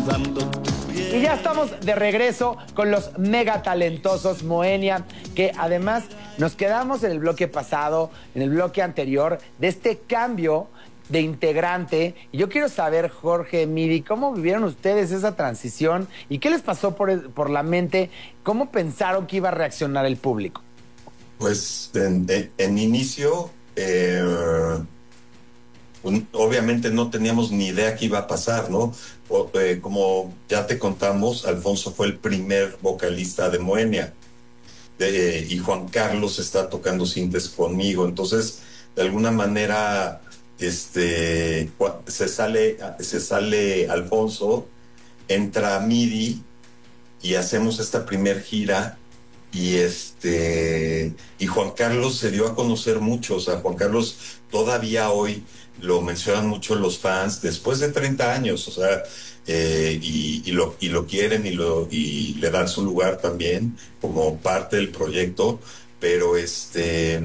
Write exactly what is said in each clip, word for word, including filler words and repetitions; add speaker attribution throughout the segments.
Speaker 1: sudando tu piel.
Speaker 2: Y ya estamos de regreso con los mega talentosos Moenia, que además nos quedamos en el bloque pasado, en el bloque anterior, de este cambio de integrante. Y yo quiero saber, Jorge, Midi, ¿cómo vivieron ustedes esa transición? ¿Y qué les pasó por, por la mente? ¿Cómo pensaron que iba a reaccionar el público?
Speaker 3: Pues en, en, en inicio, eh, un, obviamente no teníamos ni idea qué iba a pasar, ¿no? O, eh, como ya te contamos, Alfonso fue el primer vocalista de Moenia, de, y Juan Carlos está tocando sintes conmigo. Entonces, de alguna manera, este, se sale, se sale Alfonso, entra Midi y hacemos esta primer gira. Y este y Juan Carlos se dio a conocer mucho. O sea, Juan Carlos todavía hoy lo mencionan mucho los fans después de treinta años, o sea, eh, y, y, lo, y lo quieren y, lo, y le dan su lugar también como parte del proyecto. Pero este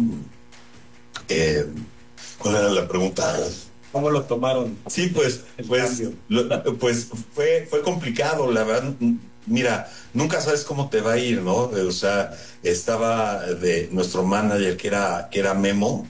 Speaker 3: eh, ¿cuál era la pregunta?
Speaker 4: ¿Cómo lo tomaron?
Speaker 3: Sí, pues, pues, lo, pues fue, fue complicado, la verdad. Mira, nunca sabes cómo te va a ir, ¿no? O sea, estaba de nuestro manager que era, que era Memo,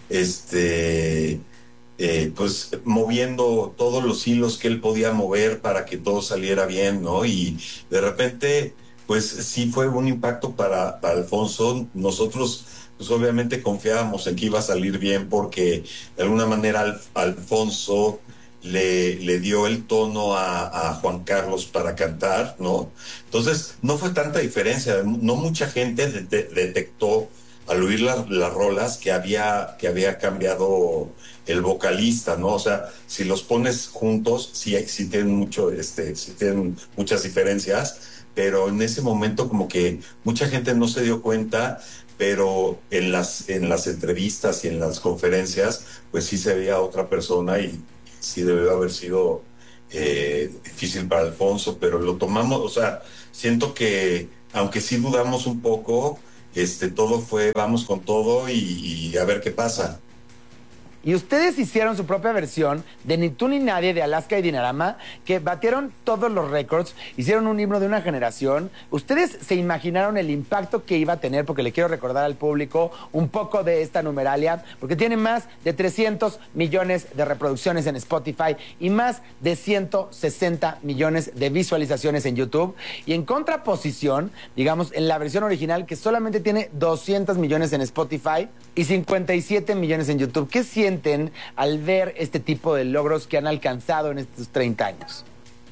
Speaker 3: este, eh, pues moviendo todos los hilos que él podía mover para que todo saliera bien, ¿no? Y de repente, pues sí fue un impacto para, para Alfonso. Nosotros, pues obviamente confiábamos en que iba a salir bien porque de alguna manera Al, Alfonso Le, le dio el tono a, a Juan Carlos para cantar, ¿no? Entonces, no fue tanta diferencia. No mucha gente de, de, detectó al oír la, las rolas que había, que había cambiado el vocalista, ¿no? O sea, si los pones juntos, sí, sí tienen mucho, este, sí tienen muchas diferencias, pero en ese momento como que mucha gente no se dio cuenta, pero en las, en las entrevistas y en las conferencias, pues sí se veía otra persona y sí debió haber sido eh, difícil para Alfonso, pero lo tomamos, o sea, siento que aunque sí dudamos un poco, este, todo fue vamos con todo y, y a ver qué pasa.
Speaker 2: Y ustedes hicieron su propia versión de Ni tú ni nadie de Alaska y Dinarama, que batieron todos los récords, hicieron un himno de una generación. ¿Ustedes se imaginaron el impacto que iba a tener? Porque le quiero recordar al público un poco de esta numeralia, porque tiene más de trescientos millones de reproducciones en Spotify y más de ciento sesenta millones de visualizaciones en YouTube. Y en contraposición, digamos, en la versión original, que solamente tiene doscientos millones en Spotify y cincuenta y siete millones en YouTube. ¿Qué sienten al ver este tipo de logros que han alcanzado en estos treinta años?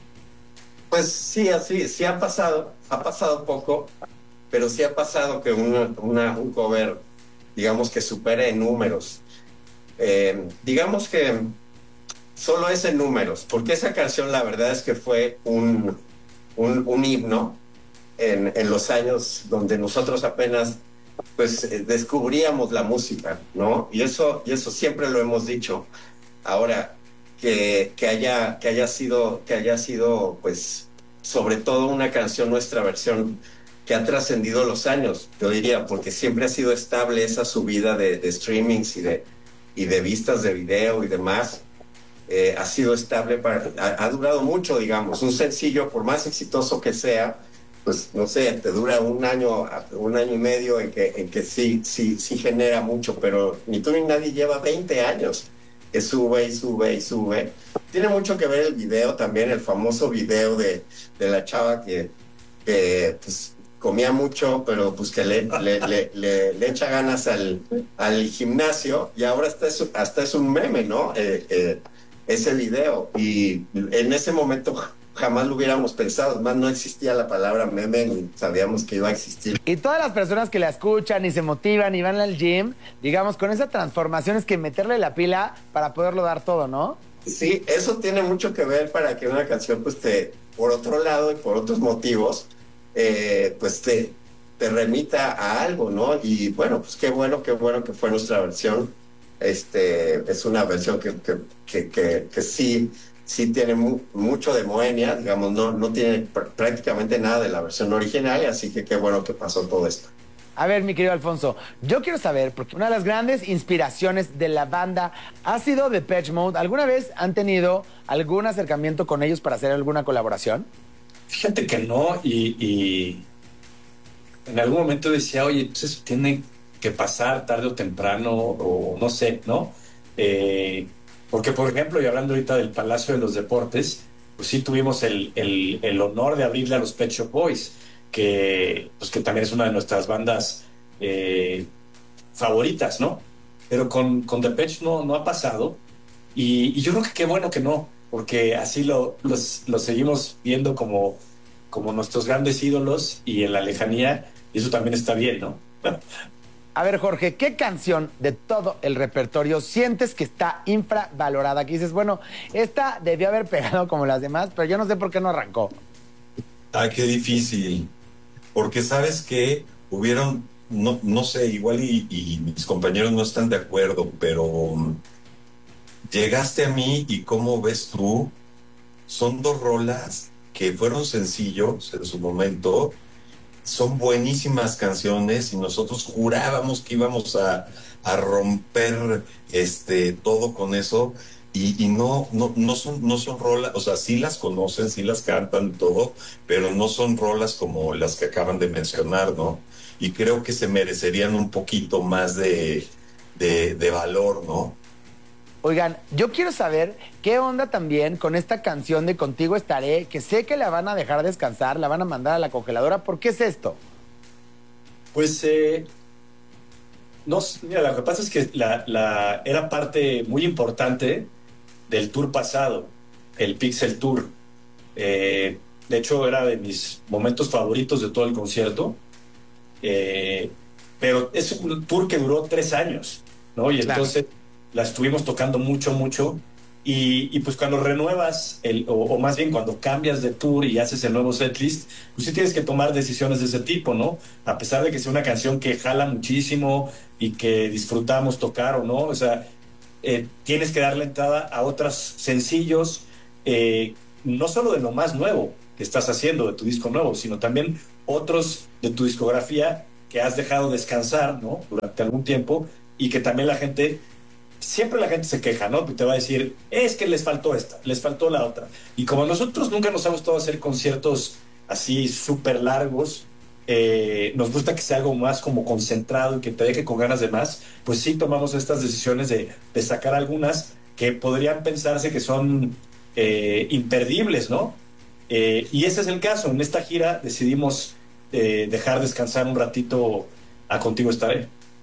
Speaker 4: Pues sí, así, sí ha pasado, ha pasado poco, pero sí ha pasado que una, una, un cover, digamos que supere en números. Eh, digamos que solo es en números, porque esa canción la verdad es que fue un, un, un himno en, en los años donde nosotros apenas pues eh, descubríamos la música, ¿no? Y eso, y eso siempre lo hemos dicho. Ahora, que, que, haya, que haya sido, que haya sido, pues, sobre todo una canción, nuestra versión, que ha trascendido los años, yo diría, porque siempre ha sido estable esa subida de, de streamings y de, y de vistas de video y demás. Eh, ha sido estable, para, ha, ha durado mucho, digamos. Un sencillo, por más exitoso que sea, pues no sé, te dura un año, un año y medio en que, en que sí, sí, sí genera mucho, pero Ni tú ni nadie lleva veinte años, que sube y sube y sube. Tiene mucho que ver el video también, el famoso video de, de la chava que, que pues, comía mucho, pero pues que le, le, le, le, le echa ganas al, al gimnasio, y ahora hasta es, hasta es un meme, ¿no? Eh, eh, ese video, y en ese momento jamás lo hubiéramos pensado, más no existía la palabra meme ni sabíamos que iba a existir.
Speaker 2: Y todas las personas que la escuchan y se motivan y van al gym, digamos, con esa transformación es que meterle la pila para poderlo dar todo, ¿no?
Speaker 4: Sí, eso tiene mucho que ver para que una canción, pues te, por otro lado y por otros motivos, eh, pues te, te remita a algo, ¿no? Y bueno, pues qué bueno, qué bueno que fue nuestra versión. Este, es una versión que, que, que, que, que sí... sí tiene mu mucho de Moenia, digamos, no, no tiene pr prácticamente nada de la versión original, así que qué bueno que pasó todo esto.
Speaker 2: A ver, mi querido Alfonso, yo quiero saber, porque una de las grandes inspiraciones de la banda ha sido Depeche Mode. ¿Alguna vez han tenido algún acercamiento con ellos para hacer alguna colaboración?
Speaker 1: Fíjate que no, y, y en algún momento decía, oye, pues eso tiene que pasar tarde o temprano, o no sé, ¿no? Eh, porque, por ejemplo, y hablando ahorita del Palacio de los Deportes, pues sí tuvimos el, el, el honor de abrirle a los Pet Shop Boys, que, pues que también es una de nuestras bandas eh, favoritas, ¿no? Pero con, con Depeche no, no ha pasado, y, y yo creo que qué bueno que no, porque así lo, los, los seguimos viendo como, como nuestros grandes ídolos y en la lejanía, y eso también está bien, ¿no?
Speaker 2: A ver, Jorge, ¿qué canción de todo el repertorio sientes que está infravalorada? Que dices, bueno, esta debió haber pegado como las demás, pero yo no sé por qué no arrancó.
Speaker 3: Ay, qué difícil. Porque sabes que hubieron, no, no sé, igual y, y mis compañeros no están de acuerdo, pero um, llegaste a mí y cómo ves tú, son dos rolas que fueron sencillos en su momento. Son buenísimas canciones y nosotros jurábamos que íbamos a, a romper este todo con eso y, y no, no, no son, no son rolas, o sea, sí las conocen, sí las cantan y todo, pero no son rolas como las que acaban de mencionar, ¿no? Y creo que se merecerían un poquito más de, de, de valor, ¿no?
Speaker 2: Oigan, yo quiero saber qué onda también con esta canción de Contigo Estaré, que sé que la van a dejar descansar, la van a mandar a la congeladora. ¿Por qué es esto?
Speaker 1: Pues, eh, no, mira, lo que pasa es que la, la, era parte muy importante del tour pasado, el Pixel Tour. Eh, de hecho, era de mis momentos favoritos de todo el concierto. Eh, pero es un tour que duró tres años, ¿no? Y
Speaker 2: Claro.
Speaker 1: entonces la estuvimos tocando mucho, mucho. Y, y pues cuando renuevas, el, o, o más bien cuando cambias de tour y haces el nuevo setlist, pues sí tienes que tomar decisiones de ese tipo, ¿no? A pesar de que sea una canción que jala muchísimo y que disfrutamos tocar o no, o sea, eh, tienes que darle entrada a otros sencillos, eh, no solo de lo más nuevo que estás haciendo, de tu disco nuevo, sino también otros de tu discografía que has dejado descansar, ¿no? Durante algún tiempo y que también la gente, siempre la gente se queja, ¿no? Que te va a decir, es que les faltó esta, les faltó la otra. Y como nosotros nunca nos ha gustado hacer conciertos así súper largos, eh, nos gusta que sea algo más como concentrado y que te deje con ganas de más, pues sí tomamos estas decisiones de, de sacar algunas que podrían pensarse que son eh, imperdibles, ¿no? Eh, y ese es el caso. En esta gira decidimos eh, dejar descansar un ratito a Contigo Estaré.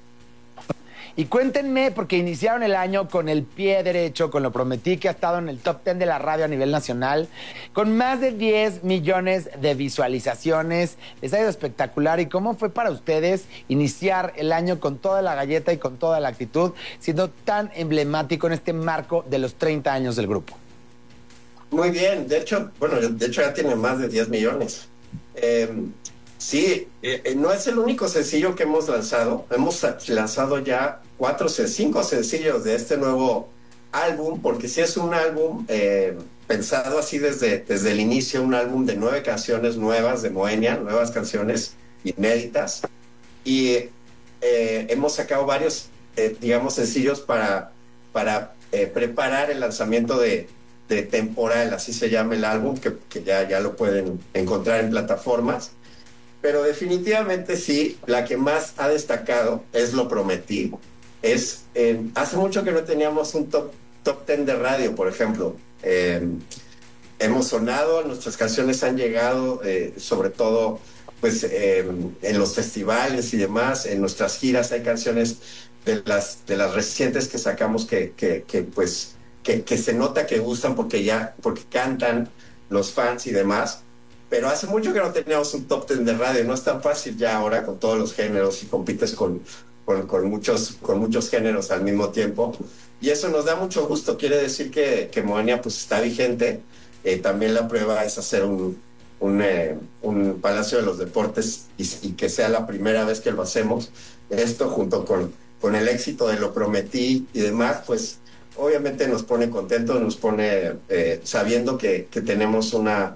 Speaker 2: Y cuéntenme, porque iniciaron el año con el pie derecho, con Lo Prometí, que ha estado en el top diez de la radio a nivel nacional, con más de diez millones de visualizaciones. Les ha ido espectacular. ¿Y cómo fue para ustedes iniciar el año con toda la galleta y con toda la actitud, siendo tan emblemático en este marco de los treinta años del grupo?
Speaker 4: Muy bien, de hecho, bueno, de hecho ya tiene más de diez millones. Eh, sí, eh, no es el único sencillo que hemos lanzado. Hemos lanzado ya cuatro, cinco sencillos de este nuevo álbum, porque sí es un álbum eh, pensado así desde, desde el inicio, un álbum de nueve canciones nuevas de Moenia, nuevas canciones inéditas. Y eh, hemos sacado varios, eh, digamos, sencillos para, para eh, preparar el lanzamiento de de temporal, así se llama el álbum, que, que ya, ya lo pueden encontrar en plataformas. Pero definitivamente sí, la que más ha destacado es Lo Prometí. Es, eh, hace mucho que no teníamos un top, top ten de radio, por ejemplo. Eh, hemos sonado, nuestras canciones han llegado, eh, sobre todo pues, eh, en los festivales y demás, en nuestras giras hay canciones de las, de las recientes que sacamos que, que, que pues Que, que se nota que gustan porque ya porque cantan los fans y demás, pero hace mucho que no teníamos un top ten de radio. No es tan fácil ya ahora con todos los géneros y compites con, con, con, muchos, con muchos géneros al mismo tiempo, y eso nos da mucho gusto. Quiere decir que, que Moenia pues está vigente. Eh, también la prueba es hacer un, un, eh, un Palacio de los Deportes y, y que sea la primera vez que lo hacemos. Esto junto con, con el éxito de Lo Prometí y demás, pues obviamente nos pone contentos, nos pone eh, sabiendo que, que tenemos una,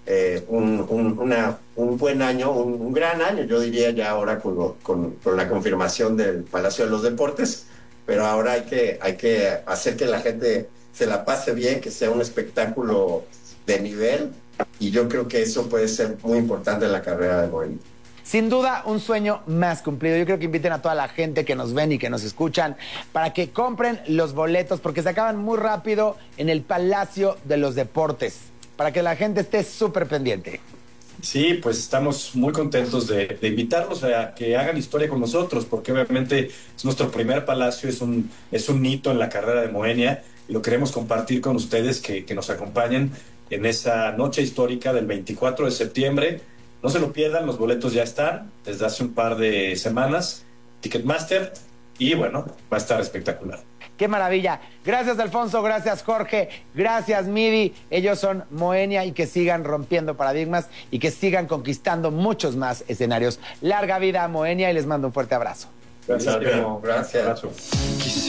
Speaker 4: eh, un, un, una, un buen año, un, un gran año, yo diría ya ahora con, lo, con, con la confirmación del Palacio de los Deportes, pero ahora hay que, hay que hacer que la gente se la pase bien, que sea un espectáculo de nivel, y yo creo que eso puede ser muy importante en la carrera de Moenia.
Speaker 2: Sin duda, un sueño más cumplido. Yo creo que inviten a toda la gente que nos ven y que nos escuchan para que compren los boletos, porque se acaban muy rápido en el Palacio de los Deportes, para que la gente esté súper pendiente.
Speaker 1: Sí, pues estamos muy contentos de, de invitarlos a que hagan historia con nosotros, porque obviamente es nuestro primer palacio, es un, es un hito en la carrera de Moenia, y lo queremos compartir con ustedes, que, que nos acompañen en esa noche histórica del veinticuatro de septiembre. No se lo pierdan, los boletos ya están desde hace un par de semanas, Ticketmaster, y bueno, va a estar espectacular.
Speaker 2: ¡Qué maravilla! Gracias, Alfonso, gracias, Jorge, gracias, Midi. Ellos son Moenia, y que sigan rompiendo paradigmas y que sigan conquistando muchos más escenarios. Larga vida a Moenia, y les mando un fuerte abrazo.
Speaker 4: Gracias. Gracias.
Speaker 1: Abrazo.